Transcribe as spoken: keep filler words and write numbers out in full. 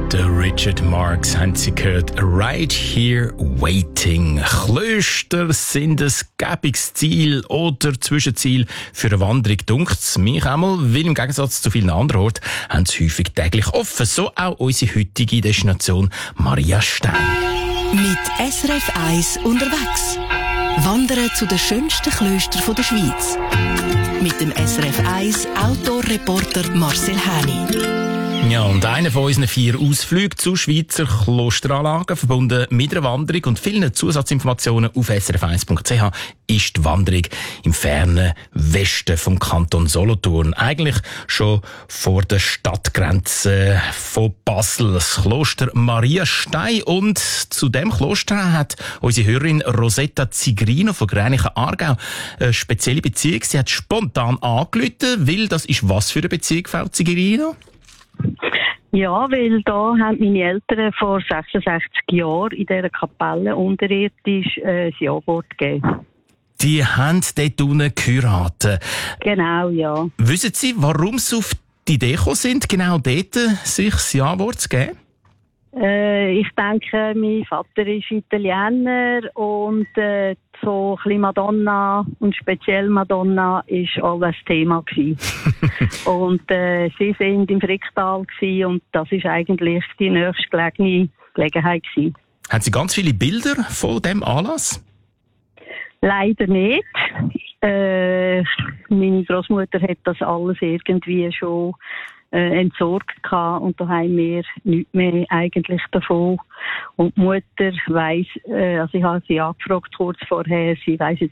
Der Richard Marx haben Sie gehört. Right here waiting. Klöster sind ein gäbiges Ziel oder Zwischenziel für eine Wanderung. Dunkt's mich einmal, weil im Gegensatz zu vielen anderen Orten haben sie häufig täglich offen. So auch unsere heutige Destination Maria Stein. Mit S R F eins unterwegs. Wandern zu den schönsten Klöstern der Schweiz. Mit dem S R F eins Outdoor-Reporter Marcel Häni. Ja, und einer von unseren vier Ausflügen zu Schweizer Klosteranlagen, verbunden mit einer Wanderung und vielen Zusatzinformationen auf s r f eins punkt c h, ist die Wanderung im fernen Westen vom Kanton Solothurn. Eigentlich schon vor der Stadtgrenze von Basel, das Kloster Maria Stein. Und zu dem Kloster hat unsere Hörerin Rosetta Zigrino von Gränichen Aargau eine spezielle Beziehung. Sie hat spontan angerufen, weil das ist was für eine Beziehung, Frau Zigrino? Ja, weil da haben meine Eltern vor sechsundsechzig Jahren in dieser Kapelle unterirdisch äh, ein Ja-Wort gegeben. Die haben dort unten geheiratet. Genau, ja. Wissen Sie, warum sie auf die Idee gekommen sind, genau dort sich das Ja-Wort zu geben? Äh, ich denke, mein Vater ist Italiener und äh, so ein bisschen Madonna und speziell Madonna ist auch ein Thema gewesen. Und äh, sie sind im Fricktal gewesen und das ist eigentlich die nächstgelegene Gelegenheit gewesen. Haben Sie ganz viele Bilder von dem Anlass? Leider nicht. Äh, meine Großmutter hat das alles irgendwie schon äh, entsorgt gehabt und da haben wir nichts mehr eigentlich davon. Und die Mutter weiss, äh, also ich habe sie angefragt kurz vorher, sie weiss jetzt